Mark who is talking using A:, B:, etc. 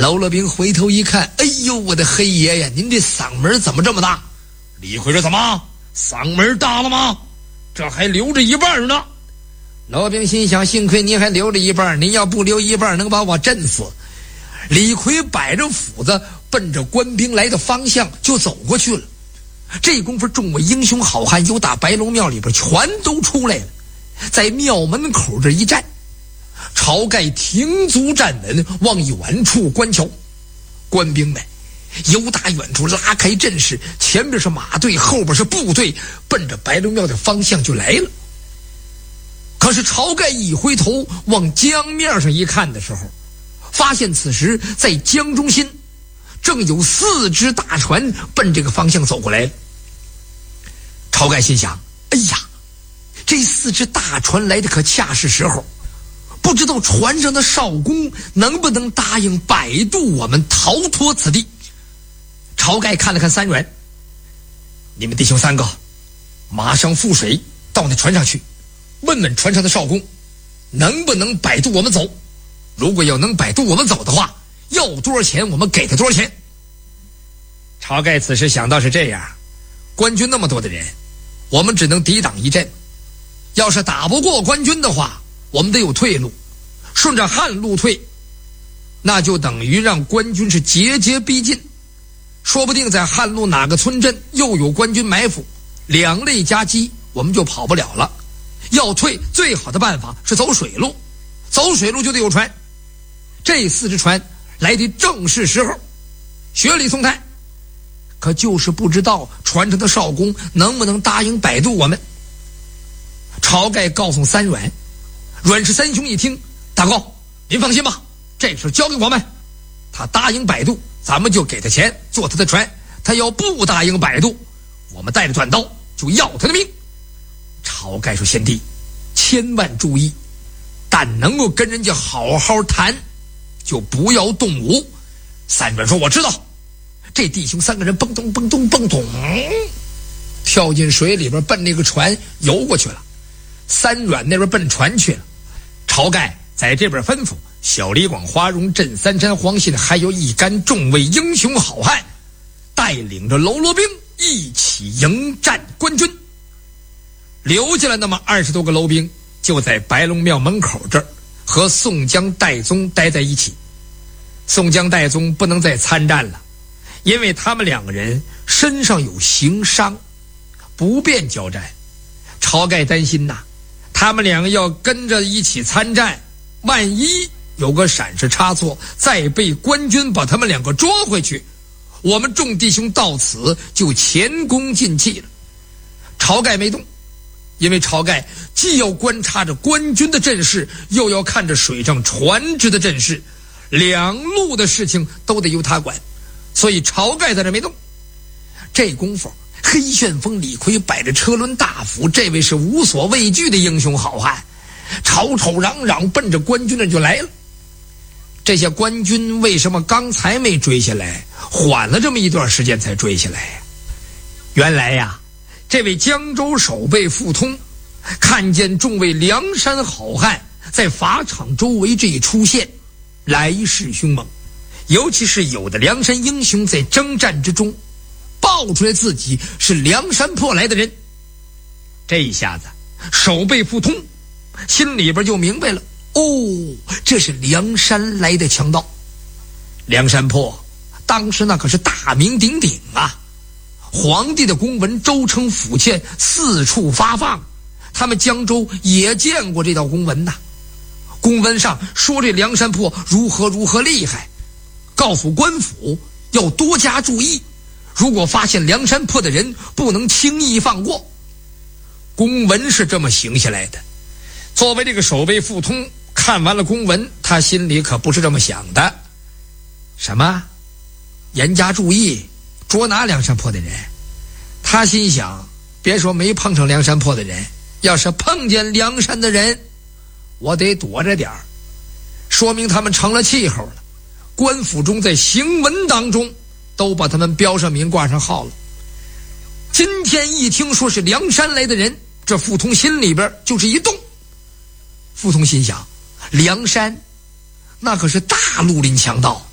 A: 喽啰兵回头一看，哎呦，我的黑爷呀，您这嗓门怎么这么大？
B: 李逵说：“怎么嗓门大了吗？这还留着一半呢。”
A: 喽啰兵心想，幸亏您还留着一半，您要不留一半能把我震死。李逵摆着斧子奔着官兵来的方向就走过去了。这功夫众位英雄好汉由打白龙庙里边全都出来了，在庙门口这一站，晁盖停足站稳，往远处观瞧。官兵们由打远处拉开阵势，前边是马队，后边是部队，奔着白龙庙的方向就来了。可是晁盖一回头往江面上一看的时候，发现此时在江中心正有4只大船奔这个方向走过来了。晁盖心想，哎呀，这4只大船来的可恰是时候，不知道船上的少公能不能答应摆渡我们逃脱此地。晁盖看了看三员，你们弟兄3个马上覆水到那船上去，问问船上的少公能不能摆渡我们走，如果要能摆渡我们走的话，要多少钱我们给他多少钱。晁盖此时想到是这样，官军那么多的人，我们只能抵挡一阵，要是打不过官军的话，我们得有退路，顺着汉路退，那就等于让官军是节节逼近，说不定在汉路哪个村镇又有官军埋伏，两肋夹击，我们就跑不了了。要退最好的办法是走水路，走水路就得有船。这4只船来的正是时候，雪里送炭，可就是不知道船上的少公能不能答应摆渡我们。晁盖告诉三阮，阮氏三兄一听，大哥您放心吧，这事交给我们，他答应摆渡咱们就给他钱坐他的船，他要不答应摆渡，我们带着短刀就要他的命。晁盖说，贤弟千万注意，但能够跟人家好好谈，就不要动武。三阮说，我知道。这弟兄3个人蹦咚蹦咚蹦咚跳进水里边，奔那个船游过去了。三阮那边奔船去了。晁盖在这边吩咐小李广、花荣、镇三山、黄信，还有一干众位英雄好汉，带领着喽啰兵一起迎战官军。留下了那么20多个喽兵，就在白龙庙门口这儿和宋江、戴宗待在一起。宋江、戴宗不能再参战了，因为他们2个人身上有刑伤，不便交战。晁盖担心呐，他们2个要跟着一起参战，万一有个闪失差错，再被官军把他们2个捉回去，我们众弟兄到此就前功尽弃了。晁盖没动，因为晁盖既要观察着官军的阵势，又要看着水上船只的阵势，两路的事情都得由他管，所以晁盖在这没动。这功夫，黑旋风李逵摆着车轮大斧，这位是无所畏惧的英雄好汉，吵吵嚷嚷奔着官军那就来了。这些官军为什么刚才没追下来，缓了这么一段时间才追下来呀？原来呀，这位江州守备傅通看见众位梁山好汉在法场周围这一出现，来势凶猛，尤其是有的梁山英雄在征战之中爆出来自己是梁山泊来的人，这一下子守备傅通心里边就明白了，哦，这是梁山来的强盗。梁山泊当时那可是大名鼎鼎啊，皇帝的公文州城府县四处发放，他们江州也见过这道公文呐。公文上说这梁山泊如何如何厉害，告诉官府要多加注意，如果发现梁山泊的人不能轻易放过。公文是这么行下来的。作为这个守备傅通看完了公文，他心里可不是这么想的。什么严加注意捉拿梁山泊的人？他心想，别说没碰上梁山泊的人，要是碰见梁山的人，我得躲着点儿，说明他们成了气候了。官府中在行文当中都把他们标上名挂上号了。今天一听说是梁山来的人，这傅通心里边就是一动。傅通心想，梁山那可是大绿林强盗，